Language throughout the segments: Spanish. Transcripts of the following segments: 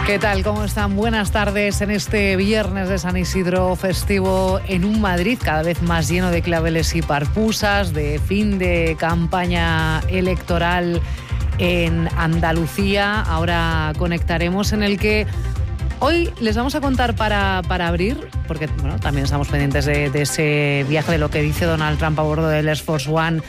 ¿Qué tal? ¿Cómo están? Buenas tardes en este viernes de San Isidro festivo en un Madrid cada vez más lleno de claveles y parpusas, de fin de campaña electoral en Andalucía. Ahora conectaremos en el que hoy les vamos a contar para abrir, porque bueno, también estamos pendientes de ese viaje, de lo que dice Donald Trump a bordo del Air Force One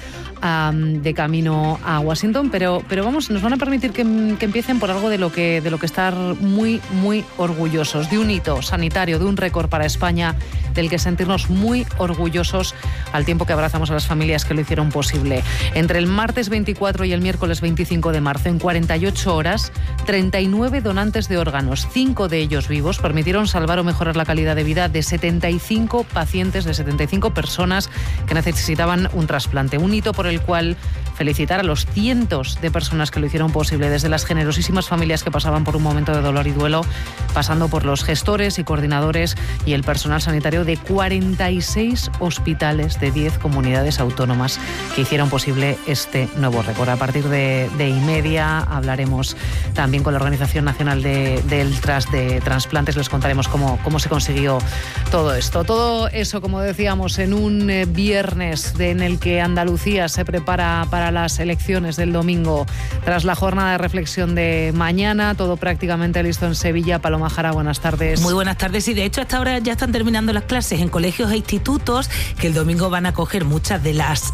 de camino a Washington, pero vamos, nos van a permitir que empiecen por algo de lo que estar muy, muy orgullosos, de un hito sanitario, de un récord para España, del que sentirnos muy orgullosos al tiempo que abrazamos a las familias que lo hicieron posible. Entre el martes 24 y el miércoles 25 de marzo, en 48 horas, 39 donantes de órganos, 5 de ellos vivos, permitieron salvar o mejorar la calidad de vida de 75 pacientes, de 75 personas que necesitaban un trasplante. Un hito por el cual felicitar a los cientos de personas que lo hicieron posible, desde las generosísimas familias que pasaban por un momento de dolor y duelo, pasando por los gestores y coordinadores y el personal sanitario de 46 hospitales de 10 comunidades autónomas que hicieron posible este nuevo récord. A partir de 1:30 hablaremos también con la Organización Nacional de Transplantes, les contaremos cómo se consiguió todo esto. Todo eso, como decíamos, en un viernes en el que Andalucía se prepara para las elecciones del domingo. Tras la jornada de reflexión de mañana, todo prácticamente listo en Sevilla. Paloma Jara, buenas tardes. Muy buenas tardes, y de hecho hasta ahora ya están terminando las clases en colegios e institutos que el domingo van a coger muchas de las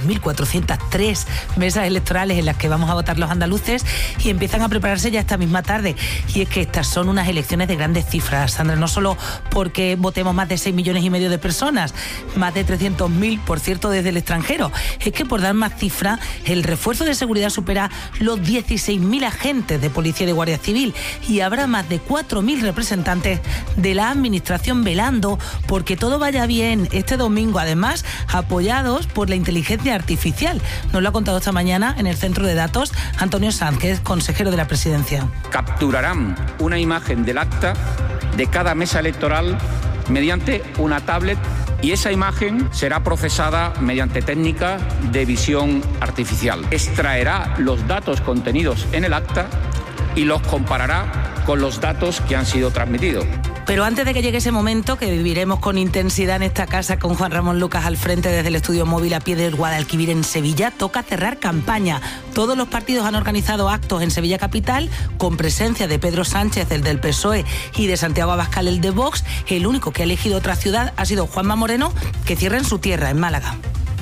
10.403 mesas electorales en las que vamos a votar los andaluces, y empiezan a prepararse ya esta misma tarde. Y es que estas son unas elecciones de grandes cifras, Sandra, no solo porque votemos más de 6,5 millones de personas, más de 300.000, por cierto, desde el extranjero. Es que, por dar más cifra, el refuerzo de seguridad supera los 16.000 agentes de policía y de guardia civil, y habrá más de 4.000 representantes de la administración velando porque todo vaya bien este domingo, además apoyados por la inteligencia artificial. Nos lo ha contado esta mañana en el centro de datos Antonio Sanz, que es consejero de la presidencia. Capturarán una imagen del acta de cada mesa electoral mediante una tablet, y esa imagen será procesada mediante técnica de visión artificial. Extraerá los datos contenidos en el acta y los comparará con los datos que han sido transmitidos. Pero antes de que llegue ese momento, que viviremos con intensidad en esta casa con Juan Ramón Lucas al frente desde el estudio móvil a pie del Guadalquivir en Sevilla, toca cerrar campaña. Todos los partidos han organizado actos en Sevilla capital con presencia de Pedro Sánchez, el del PSOE, y de Santiago Abascal, el de Vox. El único que ha elegido otra ciudad ha sido Juanma Moreno, que cierra en su tierra, en Málaga.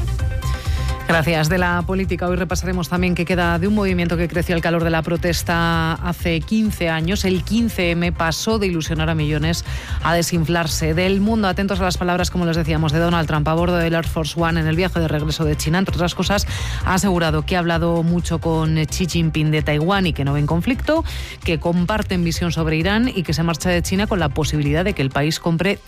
Gracias. De la política hoy repasaremos también qué queda de un movimiento que creció al calor de la protesta hace 15 años. El 15M pasó de ilusionar a millones a desinflarse. Del mundo, atentos a las palabras, como les decíamos, de Donald Trump a bordo del Air Force One en el viaje de regreso de China. Entre otras cosas, ha asegurado que ha hablado mucho con Xi Jinping de Taiwán y que no ven conflicto, que comparten visión sobre Irán y que se marcha de China con la posibilidad de que el país compre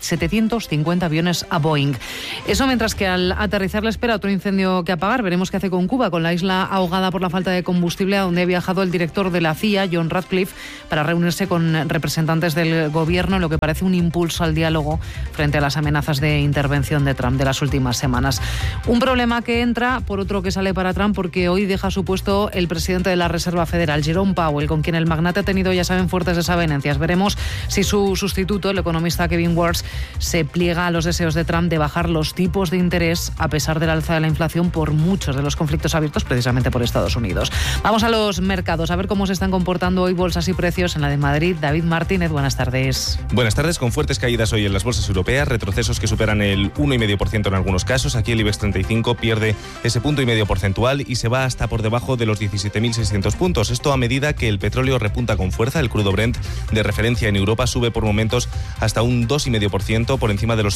750 aviones a Boeing. Eso mientras que al aterrizar le espera otro incendio que apagar. Veremos qué hace con Cuba, con la isla ahogada por la falta de combustible, a donde ha viajado el director de la CIA, John Ratcliffe, para reunirse con representantes del gobierno, en lo que parece un impulso al diálogo frente a las amenazas de intervención de Trump de las últimas semanas. Un problema que entra por otro que sale para Trump, porque hoy deja su puesto el presidente de la Reserva Federal, Jerome Powell, con quien el magnate ha tenido, ya saben, fuertes desavenencias. Veremos si su sustituto, el economista Kevin Warsh, se pliega a los deseos de Trump de bajar los tipos de interés a pesar del alza de la inflación por muchos de los conflictos abiertos precisamente por Estados Unidos. Vamos a los mercados, a ver cómo se están comportando hoy bolsas y precios. En la de Madrid, David Martínez, buenas tardes. Buenas tardes, con fuertes caídas hoy en las bolsas europeas, retrocesos que superan el 1,5% en algunos casos. Aquí el IBEX 35 pierde ese 1,5 porcentual y se va hasta por debajo de los 17.600 puntos. Esto a medida que el petróleo repunta con fuerza. El crudo Brent de referencia en Europa sube por momentos hasta un 2,5% por encima de los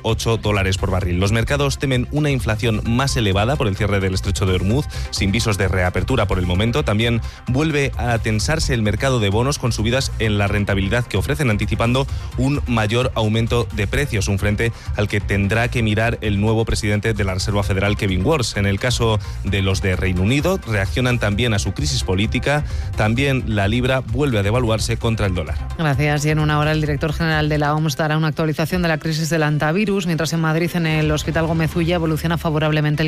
$108 por barril. Los mercados temen una inflación más elevada por el cierre del estrecho de Hormuz, sin visos de reapertura por el momento. También vuelve a tensarse el mercado de bonos con subidas en la rentabilidad que ofrecen, anticipando un mayor aumento de precios, un frente al que tendrá que mirar el nuevo presidente de la Reserva Federal, Kevin Warsh. En el caso de los de Reino Unido, reaccionan también a su crisis política. También la libra vuelve a devaluarse contra el dólar. Gracias. Y en una hora el director general de la OMS dará una actualización de la crisis del antivirus, mientras en Madrid, en el Hospital Gómez Ulla, evoluciona favorablemente el crucerista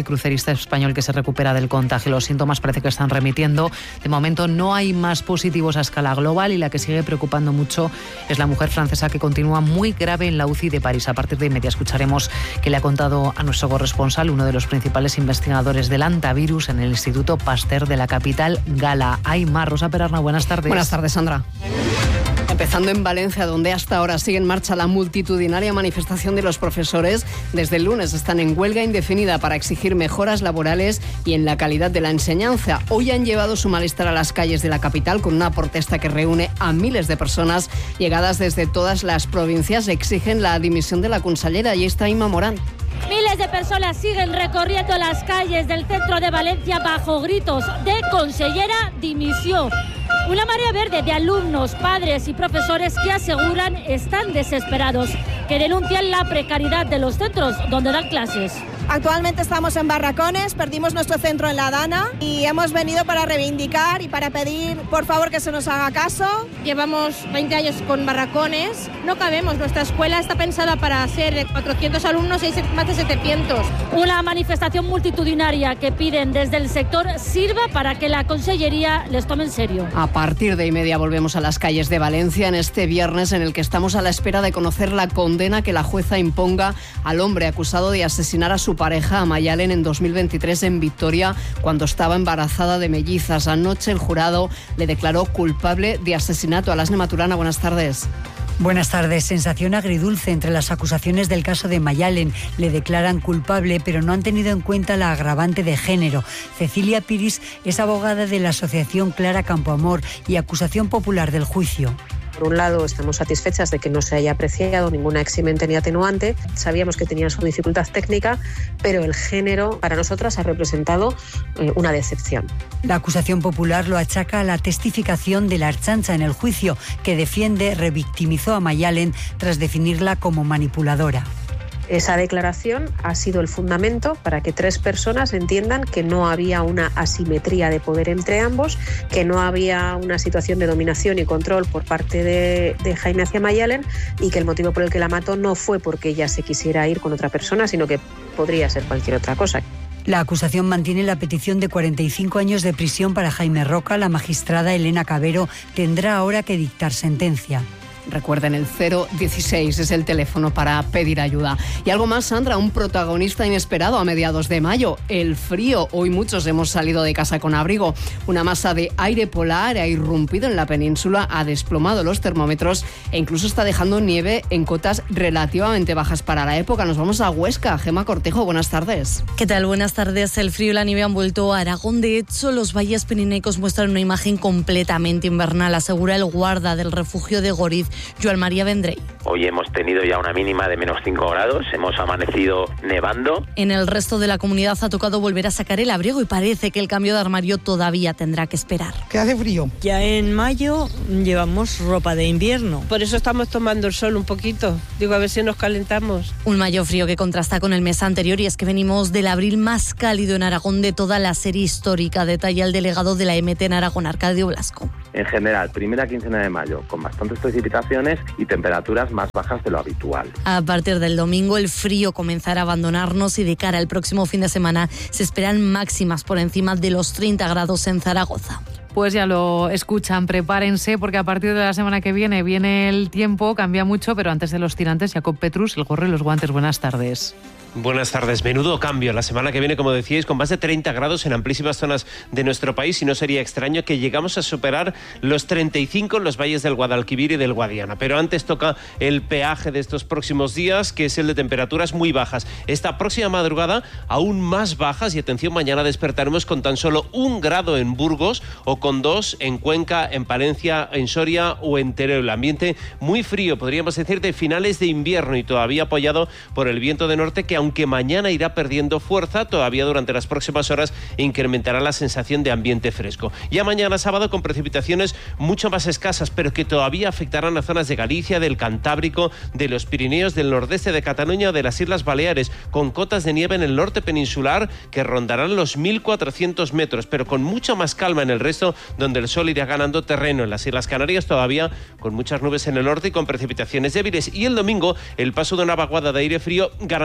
español que se recupera del contagio. Los síntomas parece que están remitiendo. De momento no hay más positivos a escala global y la que sigue preocupando mucho es la mujer francesa que continúa muy grave en la UCI de París. A partir de media escucharemos qué le ha contado a nuestro corresponsal, uno de los principales investigadores del antivirus en el Instituto Pasteur de la capital gala. Aymar, Rosa Perarna, buenas tardes. Buenas tardes, Sandra. Empezando en Valencia, donde hasta ahora sigue en marcha la multitudinaria manifestación de los profesores. Desde el lunes están en huelga indefinida para exigir mejoras laborales y en la calidad de la enseñanza. Hoy han llevado su malestar a las calles de la capital con una protesta que reúne a miles de personas llegadas desde todas las provincias. Exigen la dimisión de la consellera. Y está Inma Morán. Miles de personas siguen recorriendo las calles del centro de Valencia bajo gritos de consellera dimisión. Una marea verde de alumnos, padres y profesores que aseguran están desesperados, que denuncian la precariedad de los centros donde dan clases. Actualmente estamos en barracones, perdimos nuestro centro en La Dana y hemos venido para reivindicar y para pedir, por favor, que se nos haga caso. Llevamos 20 años con barracones, no cabemos, nuestra escuela está pensada para ser de 400 alumnos y hay más de 700. Una manifestación multitudinaria que piden desde el sector sirva para que la consellería les tome en serio. A partir de 1:30 volvemos a las calles de Valencia en este viernes en el que estamos a la espera de conocer la condena que la jueza imponga al hombre acusado de asesinar a su pareja, a Mayalen, en 2023 en Vitoria, cuando estaba embarazada de mellizas. Anoche el jurado le declaró culpable de asesinato. Alasne Maturana, buenas tardes. Buenas tardes. Sensación agridulce entre las acusaciones del caso de Mayalen. Le declaran culpable, pero no han tenido en cuenta la agravante de género. Cecilia Piris es abogada de la asociación Clara Campoamor y acusación popular del juicio. Por un lado, estamos satisfechas de que no se haya apreciado ninguna eximente ni atenuante. Sabíamos que tenían su dificultad técnica, pero el género para nosotras ha representado una decepción. La acusación popular lo achaca a la testificación de la Ertzaintza en el juicio, que defiende revictimizó a Mayalen tras definirla como manipuladora. Esa declaración ha sido el fundamento para que 3 personas entiendan que no había una asimetría de poder entre ambos, que no había una situación de dominación y control por parte de Jaime hacia Mayalen y que el motivo por el que la mató no fue porque ella se quisiera ir con otra persona, sino que podría ser cualquier otra cosa. La acusación mantiene la petición de 45 años de prisión para Jaime Roca. La magistrada Elena Cabero tendrá ahora que dictar sentencia. Recuerden, el 016 es el teléfono para pedir ayuda. Y algo más, Sandra, un protagonista inesperado a mediados de mayo, el frío. Hoy muchos hemos salido de casa con abrigo. Una masa de aire polar ha irrumpido en la península, ha desplomado los termómetros e incluso está dejando nieve en cotas relativamente bajas para la época. Nos vamos a Huesca. Gemma Cortejo, buenas tardes. ¿Qué tal? Buenas tardes. El frío y la nieve han vuelto a Aragón. De hecho, los valles pirenaicos muestran una imagen completamente invernal, asegura el guarda del refugio de Goriz, Joan María Vendrell. Hoy hemos tenido ya una mínima de menos 5 grados, hemos amanecido nevando. En el resto de la comunidad ha tocado volver a sacar el abrigo y parece que el cambio de armario todavía tendrá que esperar. ¿Qué hace frío? Ya en mayo llevamos ropa de invierno. Por eso estamos tomando el sol un poquito. Digo, a ver si nos calentamos. Un mayo frío que contrasta con el mes anterior y es que venimos del abril más cálido en Aragón de toda la serie histórica, detalla el delegado de la EMT en Aragón, Arcadio Blasco. En general, primera quincena de mayo, con bastantes precipitaciones y temperaturas más bajas de lo habitual. A partir del domingo el frío comenzará a abandonarnos y de cara al próximo fin de semana se esperan máximas por encima de los 30 grados en Zaragoza. Pues ya lo escuchan, prepárense porque a partir de la semana que viene el tiempo, cambia mucho, pero antes de los tirantes, Jacob Petrus, el gorro y los guantes. Buenas tardes. Buenas tardes. Menudo cambio la semana que viene, como decíais, con más de 30 grados en amplísimas zonas de nuestro país y no sería extraño que llegamos a superar los 35 en los valles del Guadalquivir y del Guadiana. Pero antes toca el peaje de estos próximos días, que es el de temperaturas muy bajas. Esta próxima madrugada aún más bajas y atención, mañana despertaremos con tan solo 1 grado en Burgos o con 2 en Cuenca, en Palencia, en Soria o en Teruel. El ambiente muy frío, podríamos decir, de finales de invierno y todavía apoyado por el viento de norte que aunque mañana irá perdiendo fuerza, todavía durante las próximas horas incrementará la sensación de ambiente fresco. Ya mañana sábado con precipitaciones mucho más escasas, pero que todavía afectarán a zonas de Galicia, del Cantábrico, de los Pirineos, del nordeste de Cataluña o de las Islas Baleares, con cotas de nieve en el norte peninsular que rondarán los 1.400 metros, pero con mucha más calma en el resto, donde el sol irá ganando terreno. En las Islas Canarias todavía con muchas nubes en el norte y con precipitaciones débiles. Y el domingo el paso de una vaguada de aire frío garantiza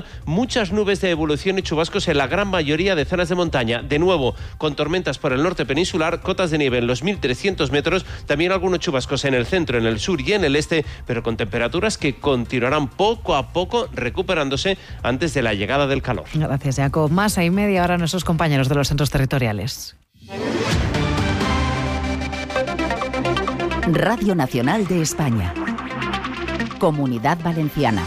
muchas nubes de evolución y chubascos en la gran mayoría de zonas de montaña. De nuevo, con tormentas por el norte peninsular, cotas de nieve en los 1.300 metros, también algunos chubascos en el centro, en el sur y en el este, pero con temperaturas que continuarán poco a poco recuperándose antes de la llegada del calor. Gracias, Jacob. Más a y media ahora nuestros compañeros de los centros territoriales. Radio Nacional de España. Comunidad Valenciana.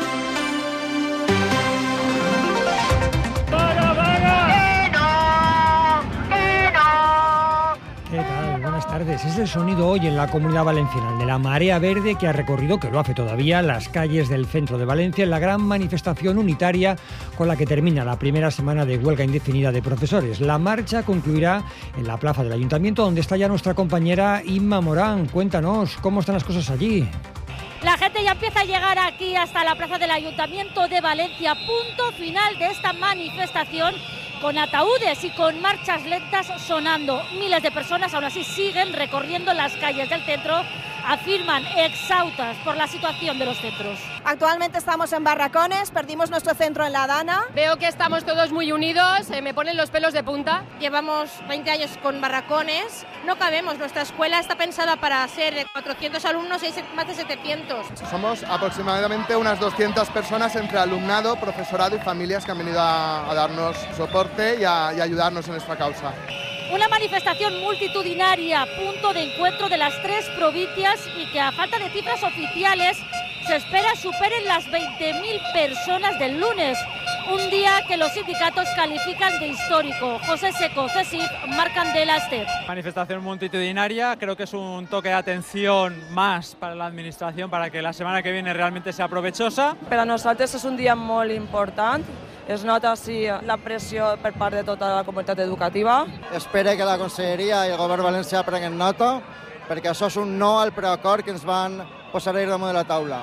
¿Qué tal? Buenas tardes. Es el sonido hoy en la Comunidad Valenciana de la marea verde que ha recorrido, que lo hace todavía, las calles del centro de Valencia en la gran manifestación unitaria con la que termina la primera semana de huelga indefinida de profesores. La marcha concluirá en la plaza del Ayuntamiento, donde está ya nuestra compañera Inma Morán. Cuéntanos, ¿cómo están las cosas allí? La gente ya empieza a llegar aquí hasta la plaza del Ayuntamiento de Valencia, punto final de esta manifestación, con ataúdes y con marchas lentas sonando. Miles de personas aún así siguen recorriendo las calles del centro, afirman exhaustas por la situación de los centros. Actualmente estamos en Barracones, perdimos nuestro centro en La Dana. Veo que estamos todos muy unidos, me ponen los pelos de punta. Llevamos 20 años con Barracones, no cabemos, nuestra escuela está pensada para ser de 400 alumnos y hay más de 700. Somos aproximadamente unas 200 personas entre alumnado, profesorado y familias que han venido a darnos soporte y a ayudarnos en nuestra causa. Una manifestación multitudinaria, punto de encuentro de las 3 provincias y que a falta de cifras oficiales se espera superen las 20.000 personas del lunes. Un día que los sindicatos califican de histórico. José Seco, CESIF, Marc Candela, Esther. Manifestación multitudinaria, creo que es un toque de atención más para la administración para que la semana que viene realmente sea provechosa. Per a nosaltres és un dia molt important. Es nota així la pressió per part de tota la comunitat educativa. Espero que la Conselleria i el Govern valencià prenguen nota, perquè això és un no al preacord que ens van posar ahir damunt de la taula.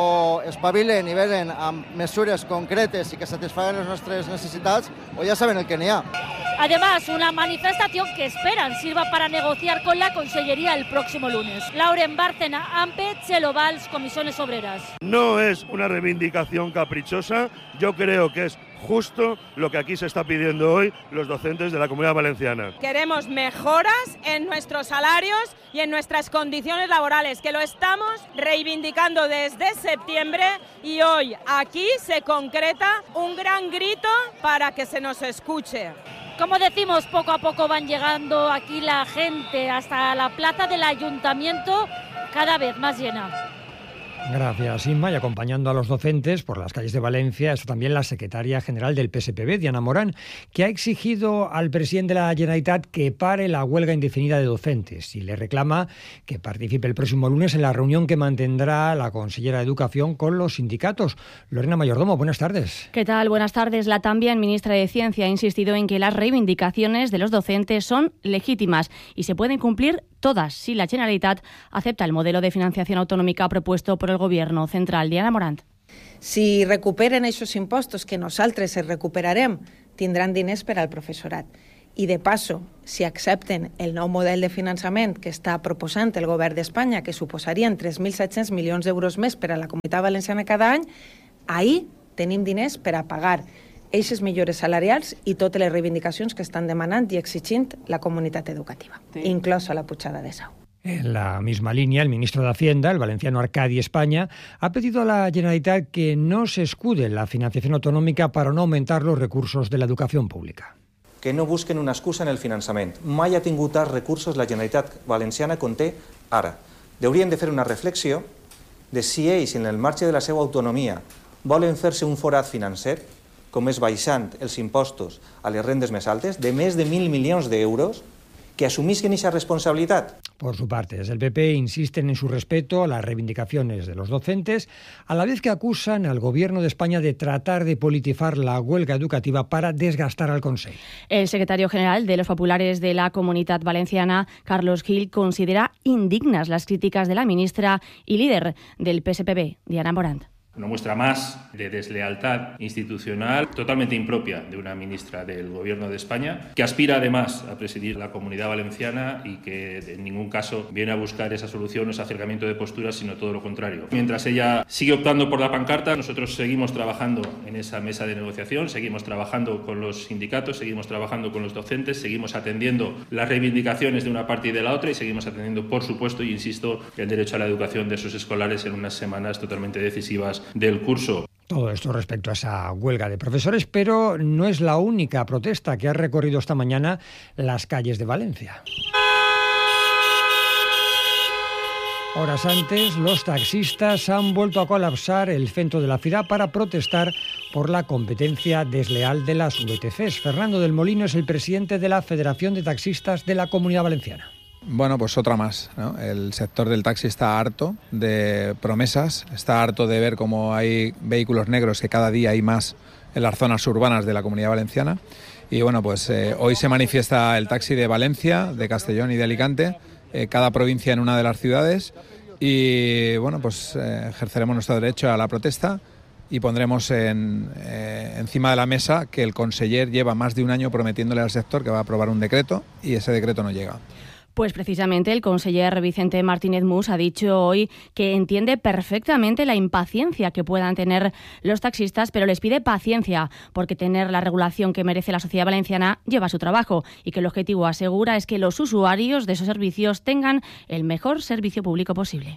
O espavilen i venen amb mesures concretes i que satisfaguen les nostres necessitats, o ja saben el que n'hi ha. Además, una manifestación que esperan sirva para negociar con la Consellería el próximo lunes. Lauren Bárcena, AMPE, Chelo Valls, Comisiones Obreras. No es una reivindicación caprichosa, yo creo que es justo lo que aquí se está pidiendo hoy los docentes de la Comunidad Valenciana. Queremos mejoras en nuestros salarios y en nuestras condiciones laborales, que lo estamos reivindicando desde septiembre y hoy aquí se concreta un gran grito para que se nos escuche. Como decimos, poco a poco van llegando aquí la gente hasta la plaza del Ayuntamiento, cada vez más llena. Gracias, Inma. Y acompañando a los docentes por las calles de Valencia está también la secretaria general del PSPB, Diana Morán, que ha exigido al presidente de la Generalitat que pare la huelga indefinida de docentes y le reclama que participe el próximo lunes en la reunión que mantendrá la consellera de Educación con los sindicatos. Lorena Mayordomo, buenas tardes. ¿Qué tal? Buenas tardes. La también ministra de Ciencia ha insistido en que las reivindicaciones de los docentes son legítimas y se pueden cumplir todas si la Generalitat acepta el modelo de financiación autonómica propuesto por el Gobierno central. Diana Morant. Si recuperen aquests impostos, que nosaltres els recuperarem, tindran diners per al professorat. I de passo, si accepten el nou model de finançament que està proposant el Govern d'Espanya, que suposarien 3.700 milions d'euros més per a la Comunitat Valenciana cada any, ahir tenim diners per a pagar eixes millores salarials i totes les reivindicacions que estan demanant i exigint la comunitat educativa, inclosa la pujada de sou. En la misma línea, el ministro de Hacienda, el valenciano Arcadi España, ha pedido a la Generalitat que no se escude en la financiación autonómica para no aumentar los recursos de la educació pública. Que no busquen una excusa en el finançament. Mai ha tingut tants recursos la Generalitat Valenciana com té ara. Haurien de fer una reflexió de si ells, en el marge de la seva autonomia, volen fer-se un forat financer, com és baixant els impostos a les rendes més altes, de més de 1.000 milions d'euros, que asumisquen esa responsabilidad. Por su parte, desde el PP insisten en su respeto a las reivindicaciones de los docentes, a la vez que acusan al Gobierno de España de tratar de politizar la huelga educativa para desgastar al Consell. El secretario general de los populares de la Comunitat Valenciana, Carlos Gil, considera indignas las críticas de la ministra y líder del PSPB, Diana Morant. Una muestra más de deslealtad institucional totalmente impropia de una ministra del Gobierno de España, que aspira además a presidir la Comunidad Valenciana y que en ningún caso viene a buscar esa solución o ese acercamiento de posturas, sino todo lo contrario. Mientras ella sigue optando por la pancarta, nosotros seguimos trabajando en esa mesa de negociación, seguimos trabajando con los sindicatos, seguimos trabajando con los docentes, seguimos atendiendo las reivindicaciones de una parte y de la otra y seguimos atendiendo, por supuesto, y insisto, el derecho a la educación de sus escolares en unas semanas totalmente decisivas del curso. Todo esto respecto a esa huelga de profesores, pero no es la única protesta que ha recorrido esta mañana las calles de Valencia. Horas antes, los taxistas han vuelto a colapsar el centro de la ciudad para protestar por la competencia desleal de las VTCs. Fernando del Molino es el presidente de la Federación de Taxistas de la Comunidad Valenciana. Bueno, pues otra más, ¿no? El sector del taxi está harto de promesas, está harto de ver cómo hay vehículos negros, que cada día hay más en las zonas urbanas de la Comunidad Valenciana. Y bueno, pues hoy se manifiesta el taxi de Valencia, de Castellón y de Alicante, cada provincia en una de las ciudades. Y bueno, pues ejerceremos nuestro derecho a la protesta y pondremos encima de la mesa que el conseller lleva más de un año prometiéndole al sector que va a aprobar un decreto y ese decreto no llega. Pues precisamente el conseller Vicente Martínez Mus ha dicho hoy que entiende perfectamente la impaciencia que puedan tener los taxistas, pero les pide paciencia porque tener la regulación que merece la sociedad valenciana lleva su trabajo y que el objetivo, asegura, es que los usuarios de esos servicios tengan el mejor servicio público posible.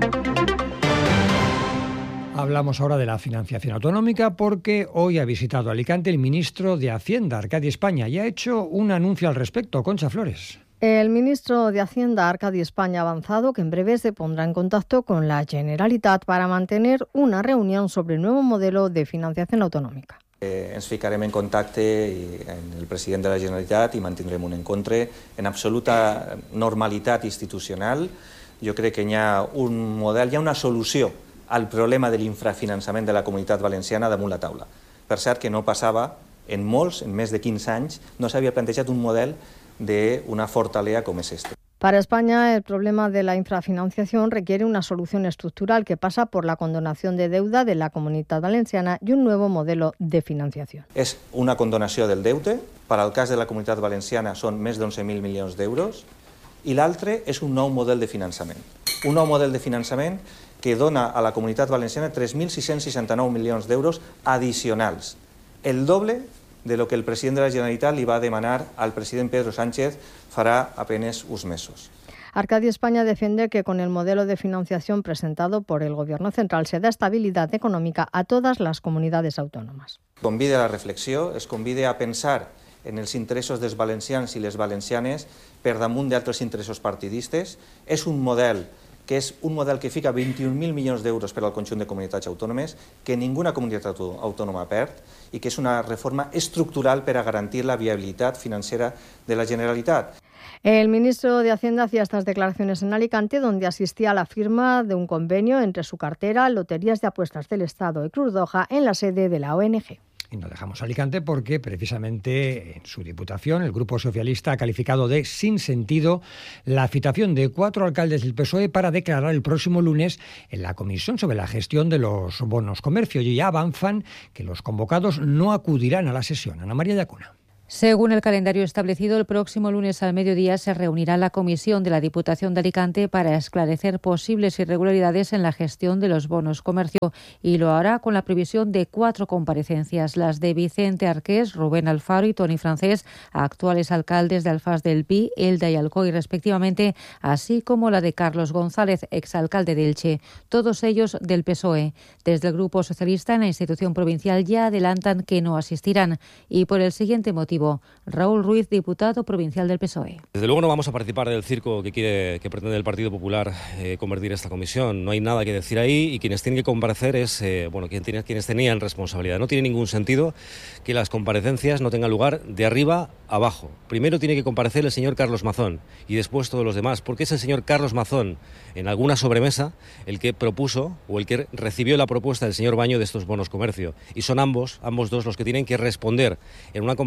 Hablamos ahora de la financiación autonómica porque hoy ha visitado Alicante el ministro de Hacienda, Arcadi España, y ha hecho un anuncio al respecto. Concha Flores. El ministro de Hacienda, Arcadi España, ha avanzado que en breve se pondrá en contacto con la Generalitat para mantener una reunión sobre el nuevo modelo de financiación autonòmica. Ens ficarem en contacte amb el president de la Generalitat i mantindrem un encontre en absoluta normalitat institucional. Jo crec que hi ha un model, hi ha una solució al problema de l'infrafinançament de la Comunitat Valenciana damunt la taula. Per cert, que no passava en molts, en més de 15 anys, no s'havia plantejat un model de una fortaleza como es este. Para España, el problema de la infrafinanciación requiere una solución estructural que pasa por la condonación de deuda de la Comunitat Valenciana y un nuevo modelo de financiación. És una condonació del deute, per al cas de la Comunitat Valenciana són més d'11.000 milions d'euros, i l'altre és un nou model de finançament. Un nou model de finançament que dona a la Comunitat Valenciana 3.669 milions d'euros addicionals, el doble de lo que el presidente de la Generalitat li va demanar al presidente Pedro Sánchez fará apenas unos meses. Arcadi España defiende que con el modelo de financiación presentado por el Gobierno central se da estabilidad económica a todas las comunidades autónomas. Convide a la reflexió, es convide a pensar en els interessos dels valencians i les valencianes per damunt d'altres interessos partidistes. És un model que fica 21.000 milions d'euros per al conjunt de comunitats autònomes, que ninguna comunitat autònoma perd i que és una reforma estructural per a garantir la viabilitat financera de la Generalitat. El ministro de Hacienda hacía estas declaraciones en Alicante, donde asistía a la firma de un convenio entre su cartera, Loterías de Apuestas del Estado y Cruz Roja, en la sede de la ONG. Y no dejamos Alicante porque precisamente en su diputación el Grupo Socialista ha calificado de sin sentido la citación de 4 alcaldes del PSOE para declarar el próximo lunes en la comisión sobre la gestión de los bonos comercio, y ya avanzan que los convocados no acudirán a la sesión. Ana María Llacuna. Según el calendario establecido, el próximo lunes al mediodía se reunirá la comisión de la Diputación de Alicante para esclarecer posibles irregularidades en la gestión de los bonos comercio, y lo hará con la previsión de 4 comparecencias, las de Vicente Arqués, Rubén Alfaro y Toni Francés, actuales alcaldes de Alfás del Pi, Elda y Alcoy respectivamente, así como la de Carlos González, exalcalde de Elche, todos ellos del PSOE. Desde el Grupo Socialista en la institución provincial ya adelantan que no asistirán, y por el siguiente motivo. Raúl Ruiz, diputado provincial del PSOE. Desde luego no vamos a participar del circo que pretende el Partido Popular convertir esta comisión. No hay nada que decir ahí, y quienes tienen que comparecer es quienes tenían responsabilidad. No tiene ningún sentido que las comparecencias no tengan lugar de arriba a abajo. Primero tiene que comparecer el señor Carlos Mazón y después todos los demás, porque es el señor Carlos Mazón, en alguna sobremesa, el que propuso o el que recibió la propuesta del señor Baño de estos bonos comercio. Y son ambos dos los que tienen que responder en una comparecencia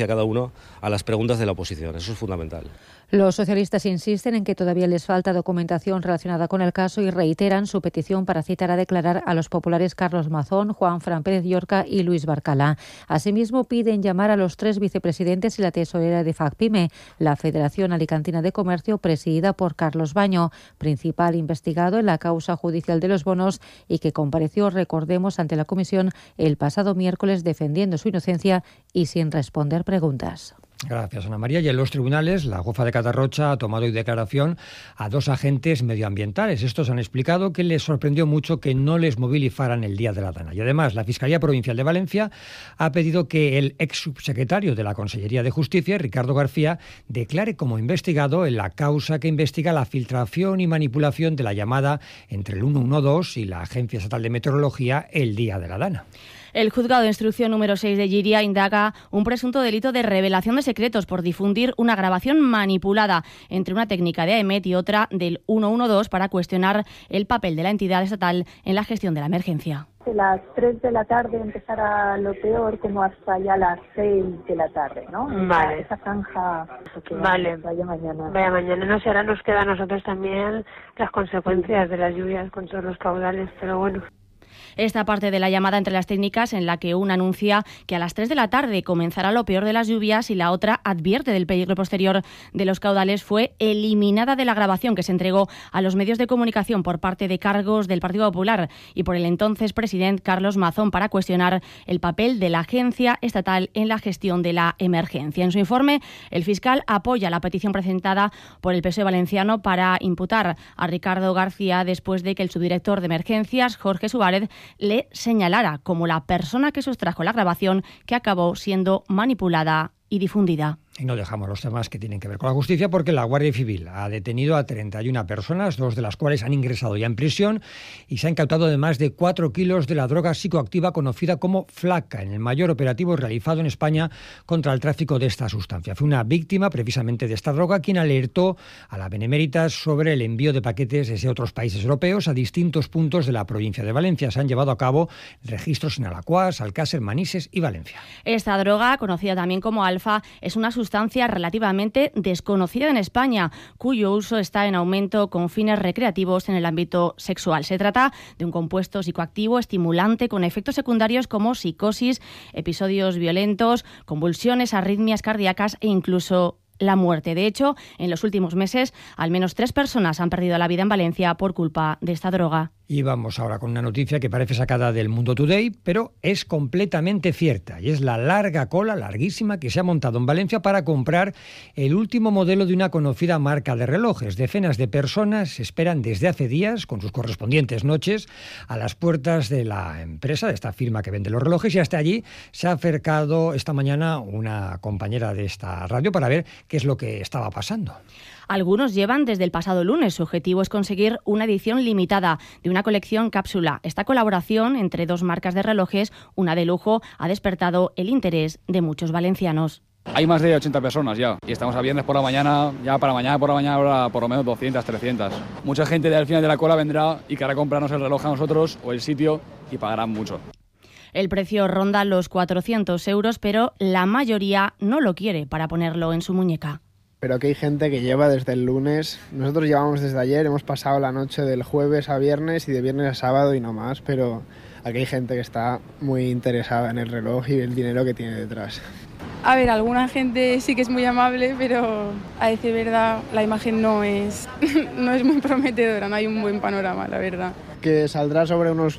referencia a cada uno a las preguntas de la oposición. Eso es fundamental. Los socialistas insisten en que todavía les falta documentación relacionada con el caso y reiteran su petición para citar a declarar a los populares Carlos Mazón, Juanfran Pérez Llorca y Luis Barcala. Asimismo, piden llamar a los 3 vicepresidentes y la tesorera de FACPIME, la Federación Alicantina de Comercio, presidida por Carlos Baño, principal investigado en la causa judicial de los bonos y que compareció, recordemos, ante la comisión el pasado miércoles defendiendo su inocencia y sin responder preguntas. Gracias, Ana María. Y en los tribunales, la jueza de Catarrocha ha tomado hoy declaración a 2 agentes medioambientales. Estos han explicado que les sorprendió mucho que no les movilizaran el día de la Dana. Y además, la Fiscalía Provincial de Valencia ha pedido que el ex subsecretario de la Consellería de Justicia, Ricardo García, declare como investigado en la causa que investiga la filtración y manipulación de la llamada entre el 112 y la Agencia Estatal de Meteorología el día de la Dana. El juzgado de instrucción número 6 de Llíria indaga un presunto delito de revelación de secretos por difundir una grabación manipulada entre una técnica de AEMET y otra del 112 para cuestionar el papel de la entidad estatal en la gestión de la emergencia. De las 3 de la tarde empezará lo peor, como hasta ya las 6 de la tarde, ¿no? Vale. Esa franja. Vale. Vaya mañana. Vaya mañana. No sé, ahora nos queda a nosotros también las consecuencias de las lluvias con todos los caudales, pero bueno. Esta parte de la llamada entre las técnicas en la que una anuncia que a las 3 de la tarde comenzará lo peor de las lluvias y la otra advierte del peligro posterior de los caudales fue eliminada de la grabación que se entregó a los medios de comunicación por parte de cargos del Partido Popular y por el entonces presidente Carlos Mazón para cuestionar el papel de la agencia estatal en la gestión de la emergencia. En su informe, el fiscal apoya la petición presentada por el PSOE valenciano para imputar a Ricardo García después de que el subdirector de emergencias, Jorge Suárez, le señalara como la persona que sustrajo la grabación que acabó siendo manipulada y difundida. Y no dejamos los temas que tienen que ver con la justicia porque la Guardia Civil ha detenido a 31 personas, 2 de las cuales han ingresado ya en prisión y se ha incautado de más de 4 kilos de la droga psicoactiva conocida como flaca, en el mayor operativo realizado en España contra el tráfico de esta sustancia. Fue una víctima precisamente de esta droga quien alertó a la Benemérita sobre el envío de paquetes desde otros países europeos a distintos puntos de la provincia de Valencia. Se han llevado a cabo registros en Alacuás, Alcácer, Manises y Valencia. Esta droga, conocida también como alfa, es una sustancia relativamente desconocida en España, cuyo uso está en aumento con fines recreativos en el ámbito sexual. Se trata de un compuesto psicoactivo estimulante con efectos secundarios como psicosis, episodios violentos, convulsiones, arritmias cardíacas e incluso la muerte. De hecho, en los últimos meses, al menos 3 personas han perdido la vida en Valencia por culpa de esta droga. Y vamos ahora con una noticia que parece sacada del Mundo Today, pero es completamente cierta. Y es la larga cola, larguísima, que se ha montado en Valencia para comprar el último modelo de una conocida marca de relojes. Decenas de personas esperan desde hace días, con sus correspondientes noches, a las puertas de la empresa, de esta firma que vende los relojes, y hasta allí se ha acercado esta mañana una compañera de esta radio para ver qué es lo que estaba pasando. Algunos llevan desde el pasado lunes. Su objetivo es conseguir una edición limitada de una colección cápsula. Esta colaboración entre 2 marcas de relojes, una de lujo, ha despertado el interés de muchos valencianos. Hay más de 80 personas ya y estamos a viernes por la mañana, ya para mañana por la mañana habrá por lo menos 200, 300. Mucha gente del final de la cola vendrá y querrá comprarnos el reloj a nosotros o el sitio y pagarán mucho. El precio ronda los 400 euros, pero la mayoría no lo quiere para ponerlo en su muñeca. Pero que hay gente que lleva desde el lunes. Nosotros llevamos desde ayer, hemos pasado la noche del jueves a viernes y de viernes a sábado y no más, pero aquí hay gente que está muy interesada en el reloj y el dinero que tiene detrás. A ver, alguna gente sí que es muy amable, pero a decir verdad, la imagen no es muy prometedora, no hay un buen panorama, la verdad. Que saldrá sobre unos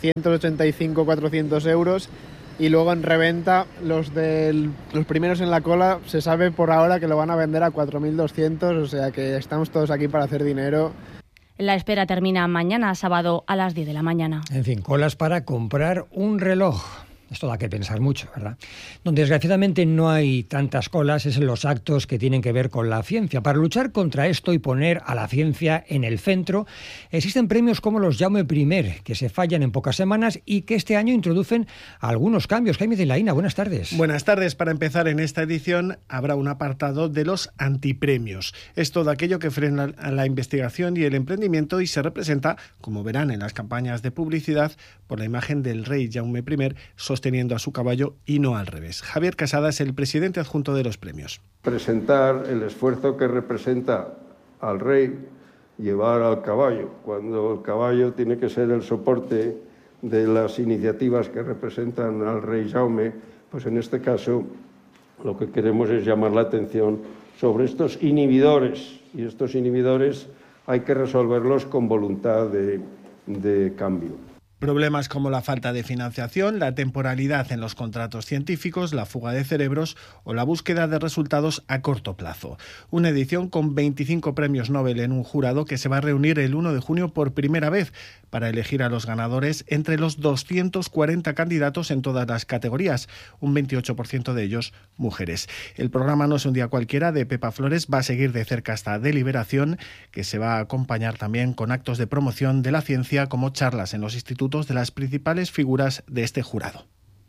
385-400 euros. Y luego en reventa, los primeros en la cola, se sabe por ahora que lo van a vender a 4.200, o sea que estamos todos aquí para hacer dinero. La espera termina mañana, sábado, a las 10 de la mañana. En fin, colas para comprar un reloj. Esto da que pensar mucho, ¿verdad? Donde desgraciadamente no hay tantas colas es en los actos que tienen que ver con la ciencia. Para luchar contra esto y poner a la ciencia en el centro, existen premios como los Jaume I, que se fallan en pocas semanas y que este año introducen algunos cambios. Jaime de Laína, buenas tardes. Buenas tardes. Para empezar, en esta edición habrá un apartado de los antipremios. Es todo aquello que frena la investigación y el emprendimiento y se representa, como verán en las campañas de publicidad, por la imagen del rey Jaume I, sosteniendo sosteniendo a su caballo y no al revés. Javier Casada es el presidente adjunto de los premios. Presentar el esfuerzo que representa al rey llevar al caballo, cuando el caballo tiene que ser el soporte de las iniciativas que representan al rey Jaume, pues en este caso lo que queremos es llamar la atención sobre estos inhibidores, y estos inhibidores hay que resolverlos con voluntad de cambio. Problemas como la falta de financiación, la temporalidad en los contratos científicos, la fuga de cerebros o la búsqueda de resultados a corto plazo. Una edición con 25 premios Nobel en un jurado que se va a reunir el 1 de junio por primera vez para elegir a los ganadores entre los 240 candidatos en todas las categorías, un 28% de ellos mujeres. El programa No es un día cualquiera de Pepa Flores va a seguir de cerca esta deliberación, que se va a acompañar también con actos de promoción de la ciencia como charlas en los institutos de las principales figuras de este jurado.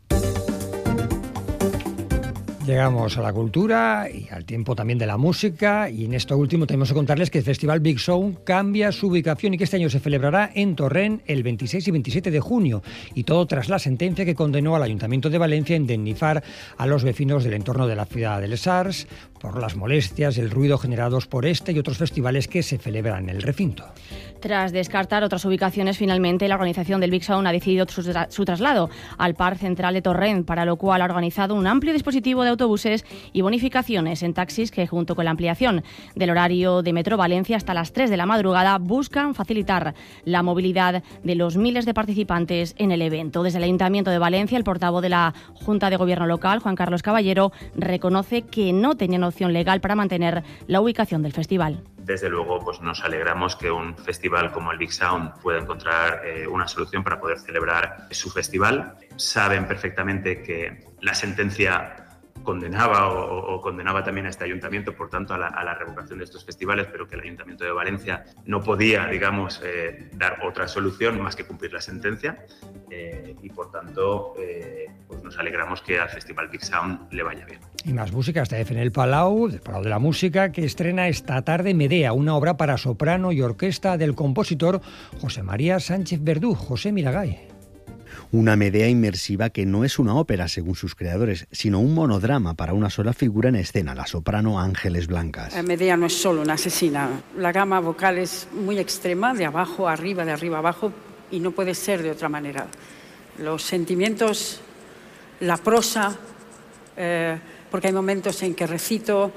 Llegamos a la cultura y al tiempo también de la música, y en esto último tenemos que contarles que el Festival Big Sound cambia su ubicación y que este año se celebrará en Torrent el 26 y 27 de junio, y todo tras la sentencia que condenó al Ayuntamiento de Valencia a indemnizar a los vecinos del entorno de la ciudad de Les Sars por las molestias y el ruido generados por este y otros festivales que se celebran en el recinto. Tras descartar otras ubicaciones, finalmente la organización del Big Sound ha decidido su traslado al Parc Central de Torrent, para lo cual ha organizado un amplio dispositivo de autobuses y bonificaciones en taxis que, junto con la ampliación del horario de Metro Valencia hasta las 3 de la madrugada, buscan facilitar la movilidad de los miles de participantes en el evento. Desde el Ayuntamiento de Valencia, el portavoz de la Junta de Gobierno local, Juan Carlos Caballero, reconoce que no tenían opción legal para mantener la ubicación del festival. Desde luego, pues nos alegramos que un festival como el Big Sound pueda encontrar una solución para poder celebrar su festival. Saben perfectamente que la sentencia condenaba o condenaba también a este ayuntamiento, por tanto, a la revocación de estos festivales, pero que el Ayuntamiento de Valencia no podía, digamos, dar otra solución más que cumplir la sentencia, y por tanto, pues nos alegramos que al Festival Big Sound le vaya bien. Y más música, esta vez en el Palau de la Música, que estrena esta tarde Medea, una obra para soprano y orquesta del compositor José María Sánchez Verdú. José Miragay. Una Medea inmersiva que no es una ópera, según sus creadores, sino un monodrama para una sola figura en escena, la soprano Ángeles Blancas. Medea no es solo una asesina. La gama vocal es muy extrema, de abajo a arriba, de arriba a abajo, y no puede ser de otra manera. Los sentimientos, la prosa, porque hay momentos en que recito,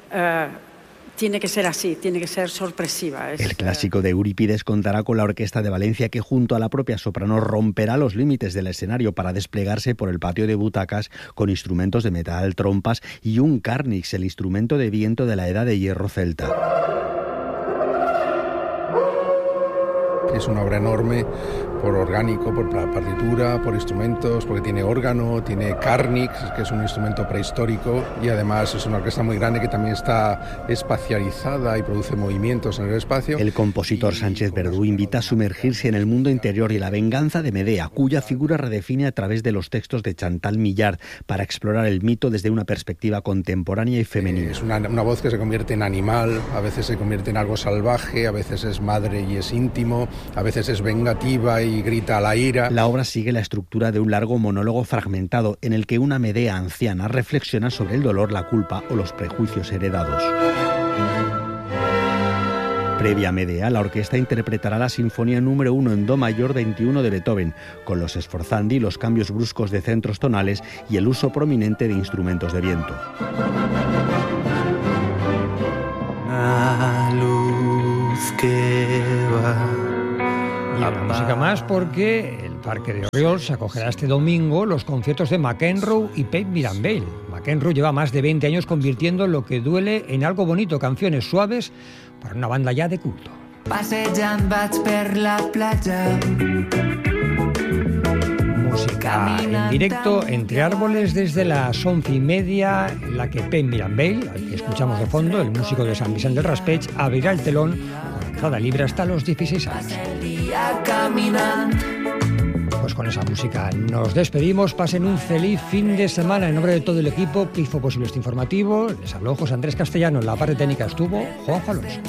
tiene que ser así, tiene que ser sorpresiva. El clásico de Eurípides contará con la Orquesta de Valencia, que junto a la propia soprano romperá los límites del escenario para desplegarse por el patio de butacas con instrumentos de metal, trompas y un carnix, el instrumento de viento de la Edad de Hierro celta. Es una obra enorme por orgánico, por partitura, por instrumentos, porque tiene órgano, tiene carnix, que es un instrumento prehistórico, y además es una orquesta muy grande que también está espacializada y produce movimientos en el espacio. El compositor Sánchez Verdú invita a sumergirse en el mundo interior y la venganza de Medea, cuya figura redefine a través de los textos de Chantal Millard para explorar el mito desde una perspectiva contemporánea y femenina. Es una voz que se convierte en animal, a veces se convierte en algo salvaje, a veces es madre y es íntimo, a veces es vengativa y grita a la ira. La obra sigue la estructura de un largo monólogo fragmentado en el que una Medea anciana reflexiona sobre el dolor, la culpa o los prejuicios heredados. Previa a Medea, la orquesta interpretará la Sinfonía número 1 en Do mayor 21 de Beethoven, con los sforzandi, los cambios bruscos de centros tonales y el uso prominente de instrumentos de viento. La luz que va. Y una música más, porque el Parque de Orriols acogerá este domingo los conciertos de McEnroe y Pep Mirambell. McEnroe lleva más de 20 años convirtiendo lo que duele en algo bonito, canciones suaves para una banda ya de culto. Passejant vaig per la platja. Música en directo entre árboles desde las 11:30, en la que Pep Mirambell, al que escuchamos de fondo, el músico de San Vicente del Raspeig, abrirá el telón con entrada libre hasta los 16 años. Pues con esa música nos despedimos. Pasen un feliz fin de semana. En nombre de todo el equipo que hizo posible este informativo, les habló José Andrés Castellano. En la parte técnica estuvo Juan Alonso.